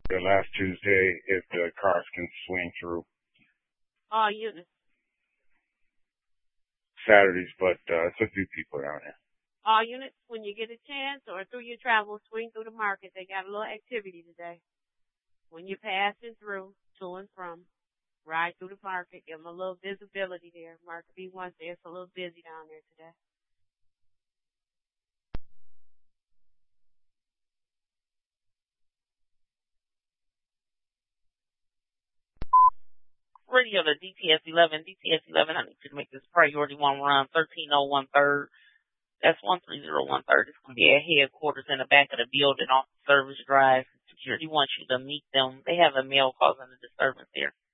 the last Tuesday if the cars can swing through. All units. Saturdays, but it's a few people down there. All units, when you get a chance or through your travel, swing through the market. They got a little activity today. When you're passing through, to and from, ride through the market, give them a little visibility there. Market B1 says it's a little busy down there today. Radio to DTS 11. DTS 11, I need you to make this priority one run, 1301 third. That's 1301 third. It's going to be at headquarters in the back of the building off Service Drive. Security wants you to meet them. They have a male causing a disturbance there.